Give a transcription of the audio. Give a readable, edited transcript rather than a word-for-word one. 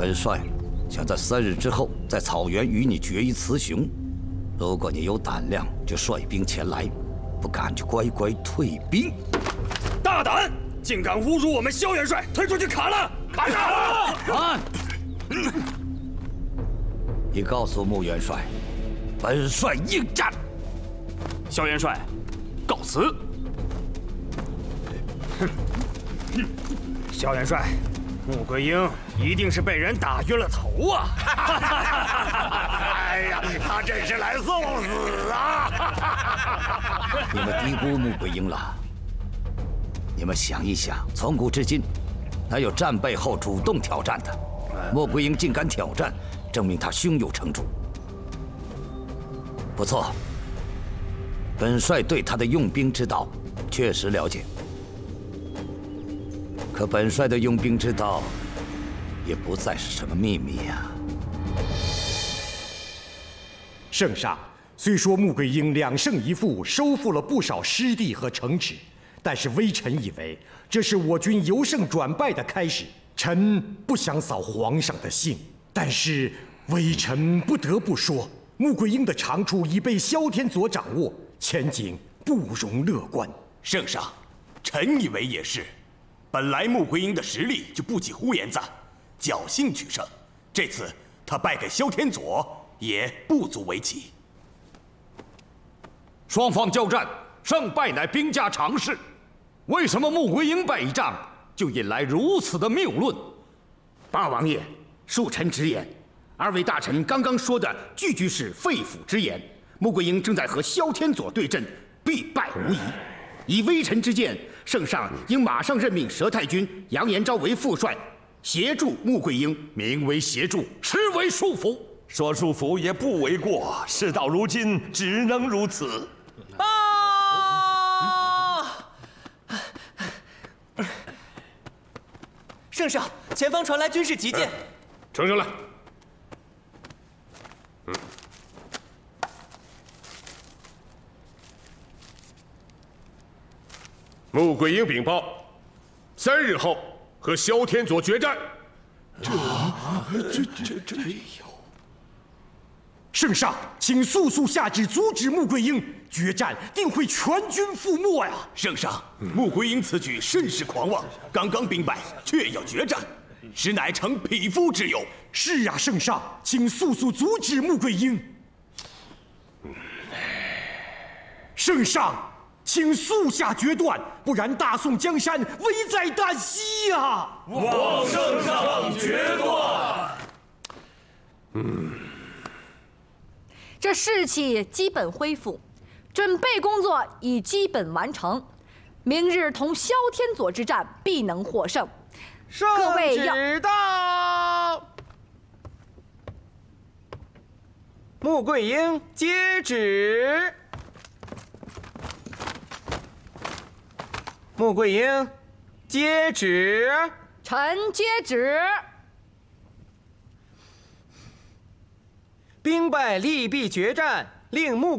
本帅想在3日之后在草原与你决一雌雄。如果你有胆量，就率兵前来；不敢就乖乖退兵。 大胆，竟敢侮辱我们萧元帅！推出去砍了！砍他！ 慢！你告诉穆元帅，本帅应战。 萧元帅，告辞。萧元帅，穆桂英一定是被人打晕了头啊！ 哎呀，他真是来送死啊！ 你们低估穆桂英了。你们想一想，从古至今，哪有战败后主动挑战的？穆桂英竟敢挑战，证明她胸有成竹。不错，本帅对他的用兵之道确实了解。可本帅的用兵之道，也不再是什么秘密呀。 圣上，虽说穆桂英2胜1负，收复了不少失地和城池，但是微臣以为这是我军由胜转败的开始。臣不想扫皇上的兴，但是微臣不得不说，穆桂英的长处已被萧天佐掌握，前景不容乐观。 圣上，臣以为也是。本来穆桂英的实力就不及呼延赞，侥幸取胜。这次他败给萧天佐，也不足为奇。 双方交战，胜败乃兵家常事。为什么穆桂英败一仗，就引来如此的谬论？ 八王爷，恕臣直言，2位大臣刚刚说的句句是肺腑之言。穆桂英正在和萧天佐对阵，必败无疑。以微臣之见，圣上应马上任命佘太君、杨延昭为副帅，协助穆桂英。 名为协助，实为束缚。 说束缚也不为过，事到如今，只能如此。 报！圣上，前方传来军事急件。 呈上来。穆桂英禀报，3日后和萧天佐决战。 这圣上，请速速下旨阻止穆桂英，决战定会全军覆没呀！ 圣上，穆桂英此举甚是狂妄，刚刚兵败，却要决战，实乃逞匹夫之勇。 是啊，圣上，请速速阻止穆桂英。圣上，请速下决断，不然大宋江山危在旦夕呀！ 望圣上决断。 这士气基本恢复，准备工作已基本完成。明日同萧天佐之战必能获胜。各位要圣旨到。穆桂英接旨。穆桂英接旨。 臣接旨。 兵败利弊决战，令穆